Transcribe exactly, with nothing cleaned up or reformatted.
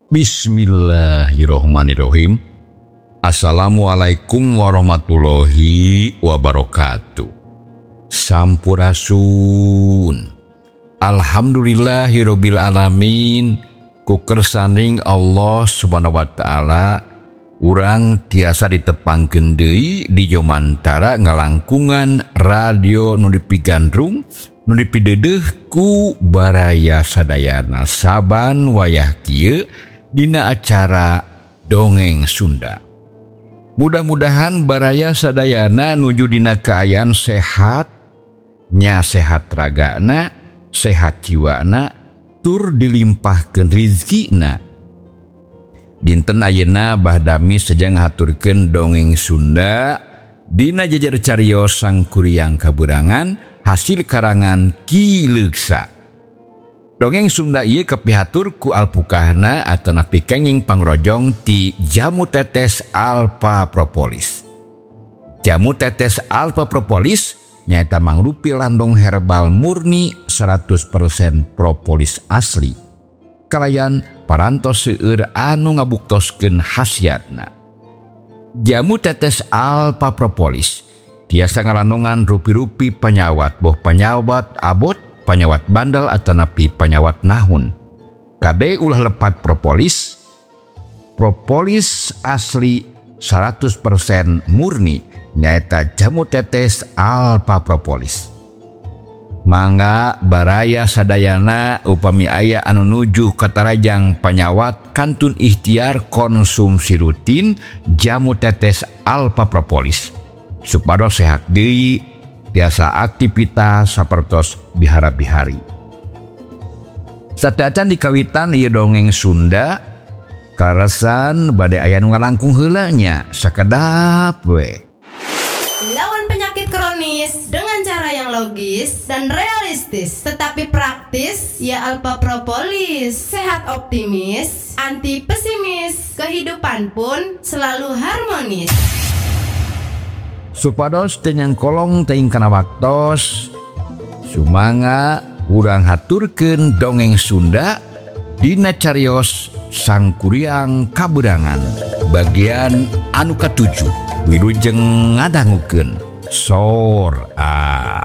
Bismillahirrohmanirrohim. Assalamualaikum warahmatullahi wabarakatuh. Sampurasun. Alhamdulillahirabbil alamin. Ku kersaning Allah Subhanahu wa taala urang tiasa ditepangkeun deui di jomantara ngalangkungan radio nu dipigandrung nu dipideudeuh ku baraya sadayana saban wayah kieu dina acara Dongeng Sunda. Mudah-mudahan baraya sadayana nuju dina kaayaan sehat, nya sehat ragana, sehat jiwana, tur dilimpahkeun rizkina. Dinten ayeuna bahdami sejang ngaturkeun Dongeng Sunda dina jajar cariyos Sangkuriang Kaburangan hasil karangan Ki Leuksa. Dongeng Sunda ieu kepihatur ku alpukahna atana pikenging pangrojong ti Jamu Tetes Alpha Propolis. Jamu Tetes Alpha Propolis nyaeta mangrupi landong herbal murni seratus persen propolis asli. Kalayan parantos seueur anu ngabuktoskeun khasiatna. Jamu Tetes Alpha Propolis tiasa ngalandongan rupi-rupi panyawat boh panyawat abot, panyawat bandel atanapi panyawat nahun. Kade ulah lepat propolis, propolis asli seratus persen murni nyaeta Jamu Tetes Alpha Propolis. Mangga baraya sadayana upami aya anu nuju katarajang panyawat kantun ikhtiar konsumsi rutin Jamu Tetes Alpha Propolis supados sehat deui tiasa aktivitas sapertos bihara-bihari. Sadacan dikawitan ieu Dongeng Sunda karesan bade aya nu ngalangkung heula nya sakedap we. Lawan penyakit kronis dengan cara yang logis dan realistis tetapi praktis, ya Alpha Propolis. Sehat optimis, anti pesimis, kehidupan pun selalu harmonis. Supados tenyang kolong teing kana waktos sumangga urang haturkeun Dongeng Sunda dina cariyos Sangkuriang Kaburangan bagian anu katujuh wilujeng ngadangukeun Sor A.